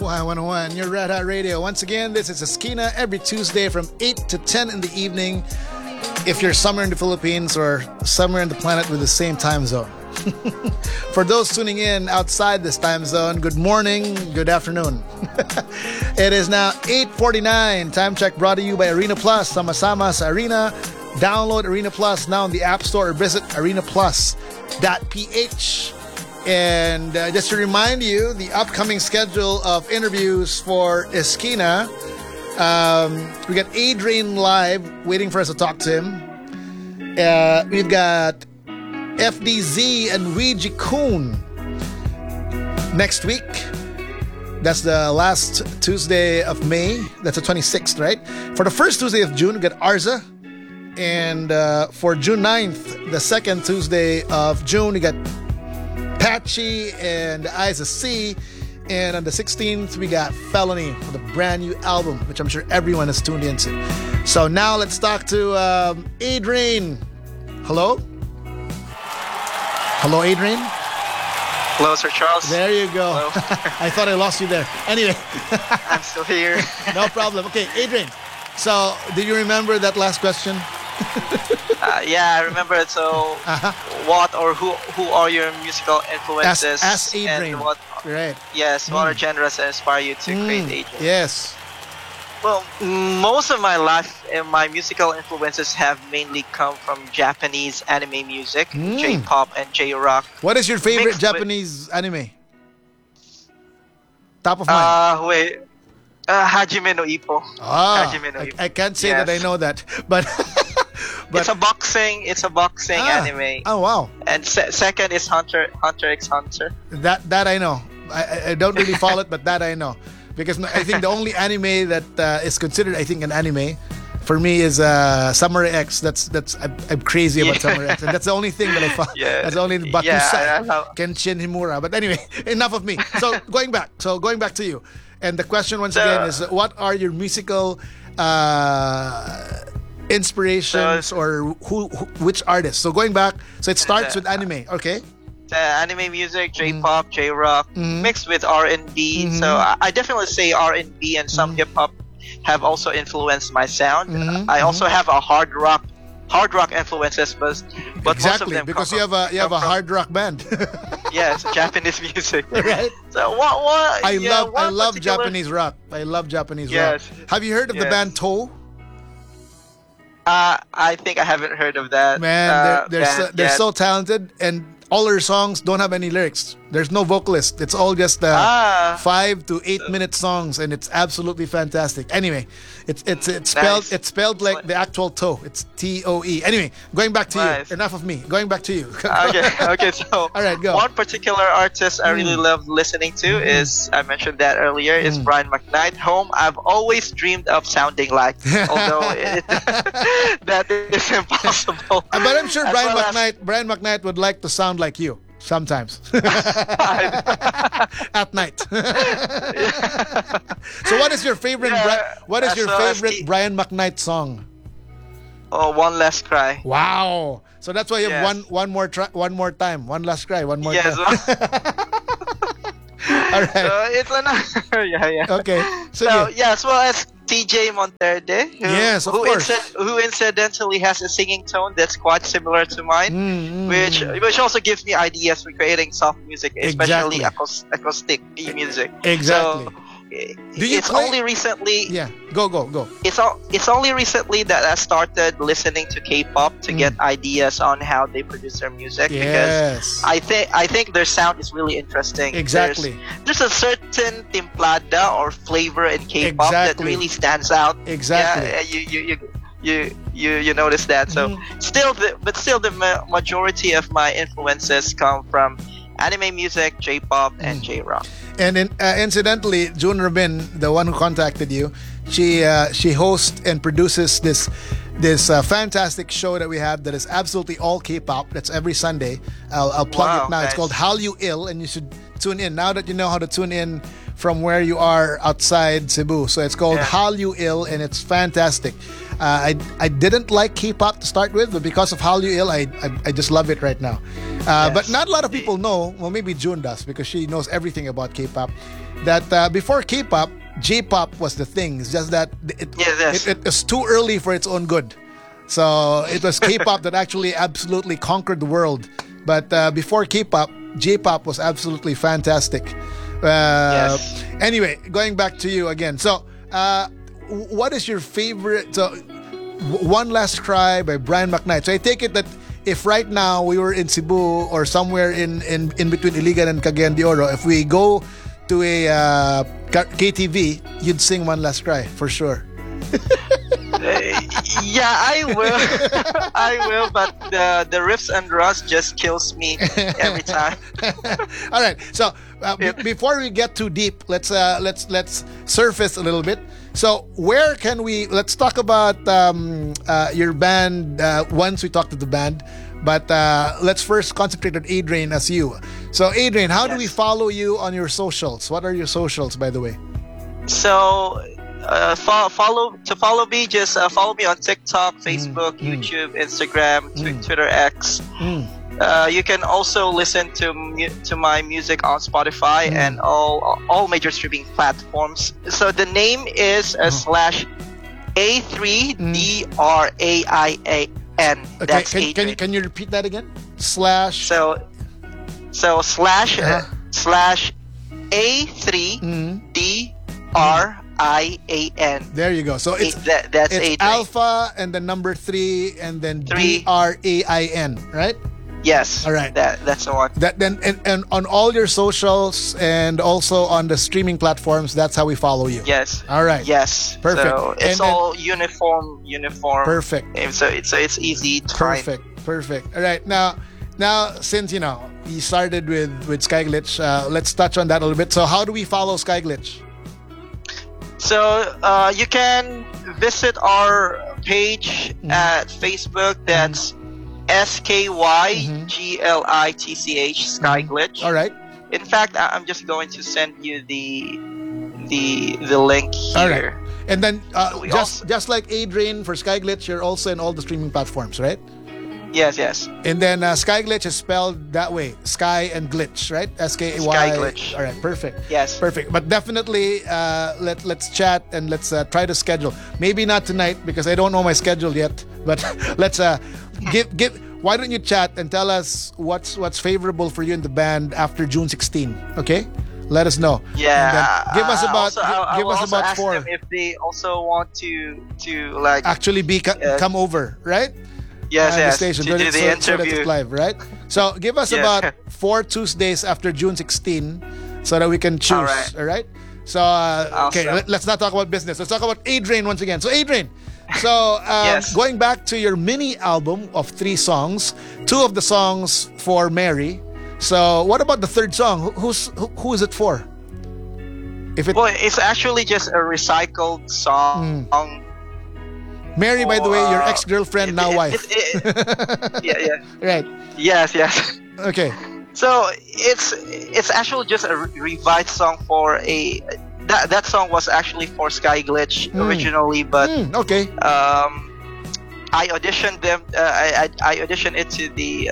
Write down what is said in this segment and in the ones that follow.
Y101, your Red Hot Radio. Once again, this is Esquina every Tuesday from 8 to 10 in the evening. If you're somewhere in the Philippines or somewhere in the planet with the same time zone. For those tuning in outside this time zone, good morning, good afternoon. It is now 8:49. Time check brought to you by Arena Plus. Sama-sama sa Arena. Download Arena Plus now in the App Store or visit arenaplus.ph. And just to remind you, the upcoming schedule of interviews for Esquina, we got Adrian live waiting for us to talk to him. We've got FDZ and Ouija Koon next week. That's the last Tuesday of May. That's the 26th, right? For the first Tuesday of June, we got Arza. And for June 9th, the second Tuesday of June, we got Patchy and Eyes of C. And on the 16th, we got Felony with a brand new album, which I'm sure everyone is tuned into. So now let's talk to Adrian. Hello? Hello, Adrian? Hello, Sir Charles. There you go. I thought I lost you there. Anyway. I'm still here. No problem. Okay, Adrian. So, do you remember that last question? Yeah, I remember it. So, what or who are your musical influences? As Adrian. And what, right. Yes, what are genres that inspire you to create Adrian? Yes. Well, most of my life and my musical influences have mainly come from Japanese anime music, J-pop and J-rock. What is your favorite Japanese anime? Top of mind. Hajime no Ippo. Hajime no Ippo. I can't say that I know that, but it's a boxing anime. Oh wow! And second is Hunter x Hunter. That I know. I don't really follow it, but that I know. Because I think the only anime that is considered, I think, an anime for me is Samurai X. I'm crazy about Samurai X, and that's the only thing that I follow. Yeah. That's the only Bakusai, Kenshin Himura. But anyway, enough of me. So going back to you, and the question once again is, what are your musical inspirations or which artists? So going back, so it starts with anime, okay? Anime music, J-pop, J-rock, mixed with R&B. So I definitely say R&B and some hip-hop have also influenced my sound. I also have a hard rock influences, but exactly, most of them because you have a hard rock band. Yes, Japanese music. Right. So what? I love Japanese rock. I love Japanese rock. Have you heard of the band Toe? I think I haven't heard of that. Man, they're so talented, and all their songs don't have any lyrics. There's no vocalist. It's all just 5 to 8 minute songs, and it's absolutely fantastic. Anyway, it's spelled like the actual toe. It's TOE. Anyway, going back to you. Enough of me. Going back to you. Okay. So all right, go. One particular artist I really love listening to is, I mentioned that earlier, is Brian McKnight, whom I've always dreamed of sounding like, although that is impossible. But I'm sure Brian McKnight would like to sound like you sometimes at night. So what is your favorite Brian McKnight song? Oh, One Last Cry. Wow. So that's why you have one more time. One Last Cry. One more time. All right. It's Okay. So as well as TJ Monterde, who incidentally has a singing tone that's quite similar to mine, which also gives me ideas for creating soft music, especially acoustic music. Exactly. So, only recently. Yeah, go. It's only recently that I started listening to K-pop to get ideas on how they produce their music. Yes. Because I think their sound is really interesting. Exactly. There's a certain timplada or flavor in K-pop that really stands out. Exactly. Yeah, you notice that. So still the majority of my influences come from anime music, J-pop, and J-rock. And incidentally, June Rubin, the one who contacted you, she hosts and produces this fantastic show that we have that is absolutely all K-pop. That's every Sunday. I'll plug it now. Nice. It's called Hallyu Ill, and you should tune in. Now that you know how to tune in from where you are outside Cebu. So it's called Hallyu Ill, and it's fantastic. I didn't like K-pop to start with, but because of Hallyu Ill, I just love it right now. But not a lot of people know, well, maybe June does, because she knows everything about K-pop, that before K-pop, J-pop was the thing. It's just that it was too early for its own good. So it was K-pop that actually absolutely conquered the world. But before K-pop, J-pop was absolutely fantastic. Anyway, going back to you again. So, what is your favorite? So, One Last Cry by Brian McKnight. So I take it that if right now we were in Cebu or somewhere in between Iligan and Cagayan de Oro, if we go to a KTV, you'd sing One Last Cry for sure. Yeah, I will. I will, but the riffs and runs just kills me every time. All right. So before we get too deep, let's surface a little bit. So where can we? Let's talk about your band once we talk to the band. But let's first concentrate on Adrian as you. So Adrian, how do we follow you on your socials? What are your socials, by the way? So. Follow me, just follow me on TikTok, Facebook, YouTube, Instagram, Twitter X. You can also listen to my music on Spotify and all major streaming platforms. So the name is /A3DRAIAN. That's okay. Can you repeat that again? Slash. So /A3DRIAN. There you go. So it's that's it's alpha and the number 3 and then DRAIN, right? Yes. All right. That's the one. That then and on all your socials and also on the streaming platforms, that's how we follow you. Yes. All right. Yes. Perfect. So it's all uniform. Perfect. So it's easy to find. Perfect. All right. Now since you started with Skyglitch, let's touch on that a little bit. So how do we follow Skyglitch? So you can visit our page at Facebook. That's SKYGLITCH Skyglitch. All right. In fact, I'm just going to send you the link here. All right. And then just like Adrian for Skyglitch, you're also in all the streaming platforms, right? Yes. And then Skyglitch is spelled that way, Sky and Glitch, right? SKY. Skyglitch. All right, perfect. Yes. Perfect. But definitely, let's chat and let's try to schedule. Maybe not tonight because I don't know my schedule yet. But let's give. Why don't you chat and tell us what's favorable for you in the band after June 16? Okay. Let us know. Yeah. Give us about give us about ask 4. Them if they also want to like actually come over, right? Yes. The station, to do the interview. So that it's live, right? So give us about 4 Tuesdays after June 16 so that we can choose. All right? So, okay, let's not talk about business. Let's talk about Adrian once again. So, Adrian, going back to your mini album of 3 songs, 2 of the songs for Mary. So, what about the third song? Who is it for? It's actually just a recycled song. Mary, by the way, your ex-girlfriend, now wife. Yeah. Right. Yes. Okay. So it's actually just a revised song for that song was actually for Skyglitch originally, but okay. I auditioned them. I auditioned it to the.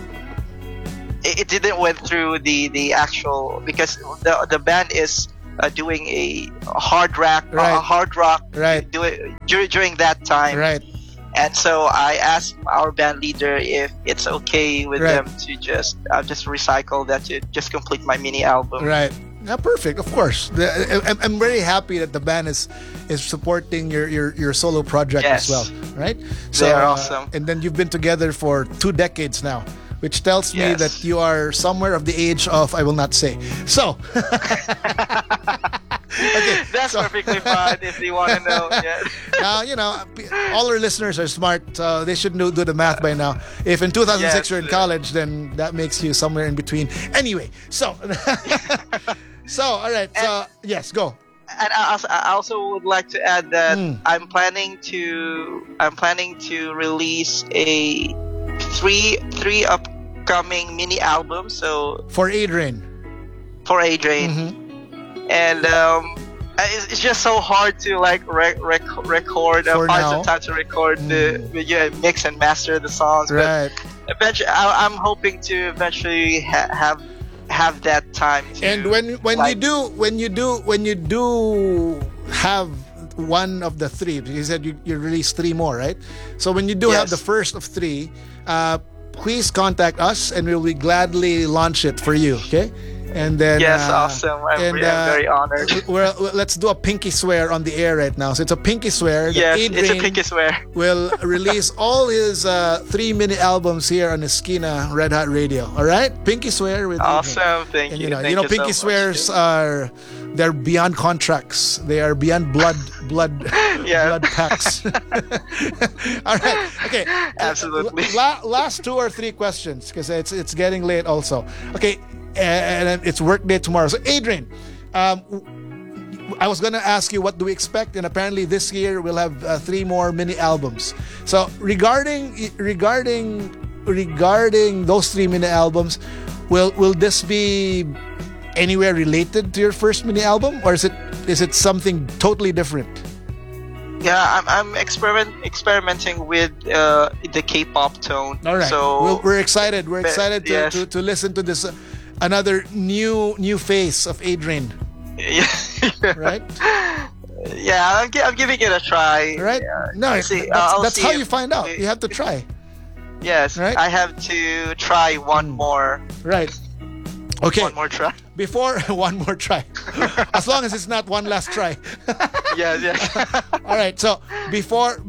It didn't went through the actual because the band is. Doing a hard rock, right. Do it during that time, right? And so I asked our band leader if it's okay with them to just recycle that to just complete my mini album. Right. Yeah, perfect. Of course, I'm very happy that the band is supporting your solo project as well, right? So they're awesome. And then you've been together for 2 decades now. Which tells me that you are somewhere of the age of I will not say. So, okay, that's perfectly fine if you want to know. Yeah. All our listeners are smart. They should do the math by now. If in 2006 you're in college, then that makes you somewhere in between. Anyway, so all right. So yes, go. And I also would like to add that I'm planning to release a 3 upcoming mini albums. So for Adrian. and it's just so hard to like record, find some time to record mix and master the songs. Right. But eventually, I'm hoping to eventually have that time. And when you do have one of the three, because you said you released 3 more, right? So when you do have the first of 3, please contact us and we will gladly launch it for you. Okay. And then awesome. I'm very honored. Let's do a pinky swear on the air right now. So it's a pinky swear. Yes, it's a pinky swear. Will release all his 3 mini albums here on Esquina Red Hot Radio. All right, pinky swear with awesome. Adrian. Thank and, you. You know, pinky swears they're beyond contracts. They are beyond blood pacts. All right. Okay. Absolutely. Last 2 or 3 questions because it's getting late also. Okay. And it's work day tomorrow. So Adrian, I was gonna ask you what do we expect, and apparently this year we'll have 3 more mini albums. So regarding those 3 mini albums, will this be anywhere related to your first mini album, or is it something totally different? Yeah, I'm experimenting with the K-pop tone. All right. So we're excited. We're excited to listen to this. Another new face of Adrian. Yeah. Right? Yeah, I'm giving it a try. Right? Yeah. No, that's how you find out. You have to try. Yes, right? I have to try one more. Right. Okay. One more try. Before one more try. As long as it's not one last try. Yes. All right. So before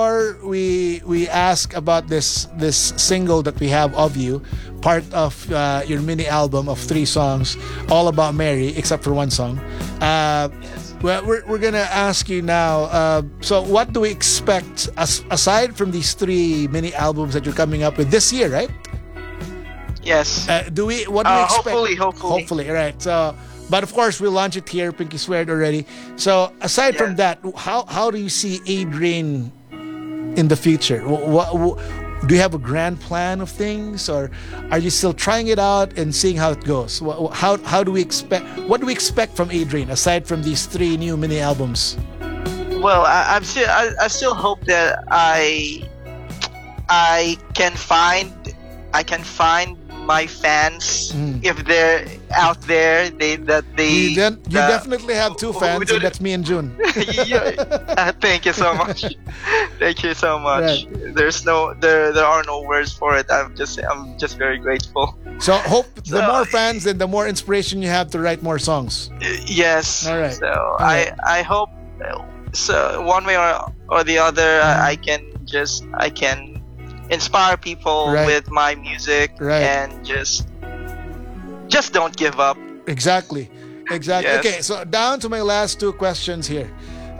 we ask about this single that we have of you, part of your mini album of 3 songs, all about Mary, except for 1 song. Well, we're gonna ask you now. So what do we expect aside from these 3 mini albums that you're coming up with this year, right? Yes. What do we expect? Hopefully. Right. So, but of course, we'll launch it here. Pinky sweared already. So, aside from that, how do you see Adrian in the future? Do you have a grand plan of things, or are you still trying it out and seeing how it goes? How do we expect? What do we expect from Adrian aside from these 3 new mini albums? Well, I still hope that I can find my fans if they're out there. You definitely have 2 fans, and that's me and June. Thank you so much. Thank you so much. Right. There are no words for it. I'm just very grateful. So the more fans and the more inspiration you have to write more songs. Yes. All right. So I hope so one way or the other I can inspire people with my music and just don't give up. Exactly. Yes. Okay, so down to my last 2 questions here.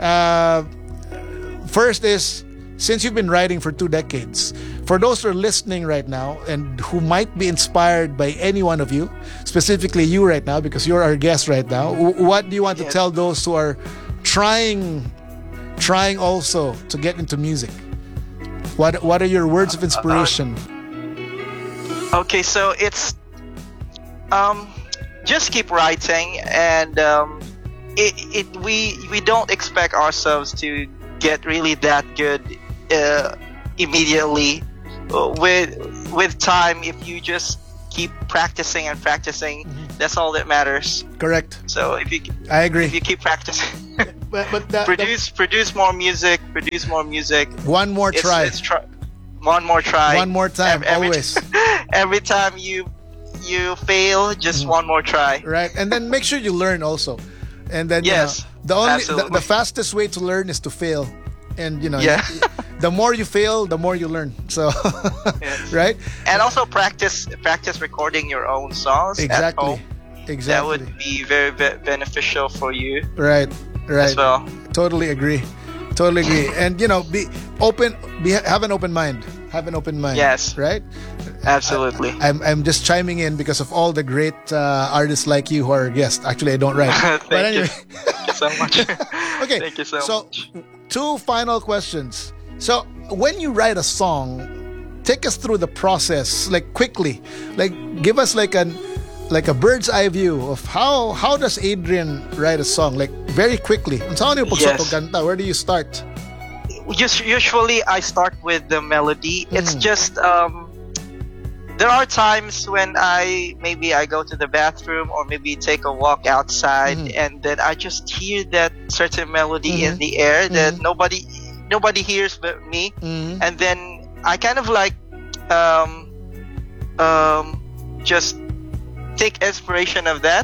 First is, since you've been writing for 2 decades, for those who are listening right now and who might be inspired by any one of you, specifically you right now because you're our guest right now, what do you want to tell those who are trying also to get into music? What are your words of inspiration? Okay, so it's just keep writing, and we don't expect ourselves to get really that good immediately. With time, if you just keep practicing and practicing, that's all that matters. Correct. So I agree. If you keep practicing. but produce more music. One more try. One more try. One more time. Always. Every time you fail, just one more try. Right, and then make sure you learn also. And then the fastest way to learn is to fail. And the more you fail, the more you learn. So, right. And also practice recording your own songs at home. Exactly. That would be very beneficial for you. Right. As well. Totally agree. And be open. Have an open mind. Yes. Right. Absolutely. I'm just chiming in because of all the great artists like you who are guests. Actually, I don't write. But anyway. Thank you so much. Okay. Thank you so much. 2 final questions. So when you write a song, take us through the process, like quickly. Like give us like like a bird's eye view of how does Adrian write a song? Like very quickly. Where do you start? Usually I start with the melody. It's just there are times when I go to the bathroom or maybe take a walk outside, and then I just hear that certain melody in the air that nobody hears but me, and then I kind of like just take inspiration of that.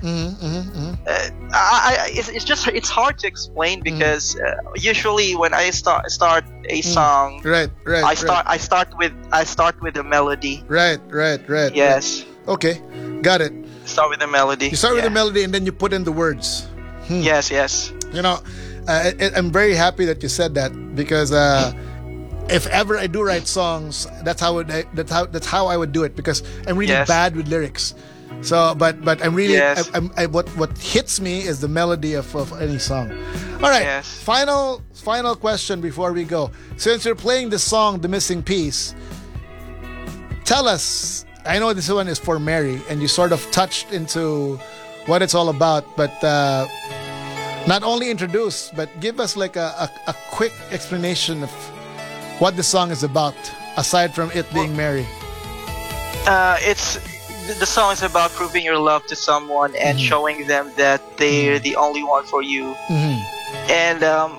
It's hard to explain because usually when I start a song, I start with the melody. Right. Yes. Okay, got it. Start with the melody. You start with the melody and then you put in the words. Yes. You know, I'm very happy that you said that because if ever I do write songs, that's how I would do it because I'm really bad with lyrics. So, but I'm really what hits me is the melody of any song. All right, final question before we go. Since you're playing the song, "The Missing Piece," tell us. I know this one is for Mary, and you sort of touched into what it's all about, but not only introduce, but give us like a quick explanation of what the song is about, aside from it being Mary. The song is about proving your love to someone and showing them that they're the only one for you. And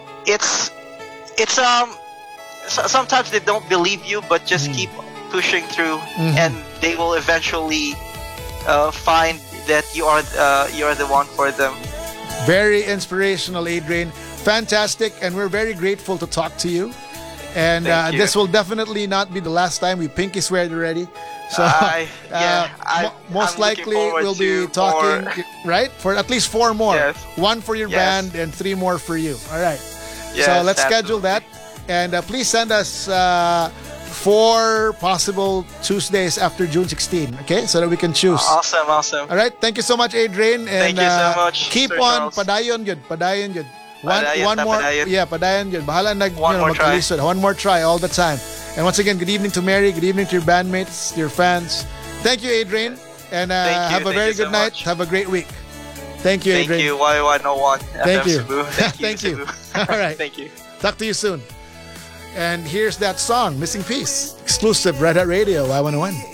sometimes they don't believe you, but just keep pushing through, and they will eventually find that you are the one for them. Very inspirational, Adrian. Fantastic, and we're very grateful to talk to you. And this will definitely not be the last time. We pinky swear it already. So most likely we'll be talking for at least 4 more. Yes. 1 for your band and 3 more for you. All right. Yes, so let's schedule that. And please send us 4 possible Tuesdays after June 16. Okay, so that we can choose. Awesome. All right. Thank you so much, Adrian. And thank you so much. Keep Sir on Charles. Padayon yun. One more. Padayon. Yeah, padayon yun. Bahala one more try. One more try all the time. And once again, good evening to Mary. Good evening to your bandmates, to your fans. Thank you, Adrian. And have a very good night. Have a great week. Thank you, Adrian. Thank you, Y101. Thank you. Thank you. All right. Thank you. Talk to you soon. And here's that song, Missing Piece. Exclusive Red Hat Radio, Y101.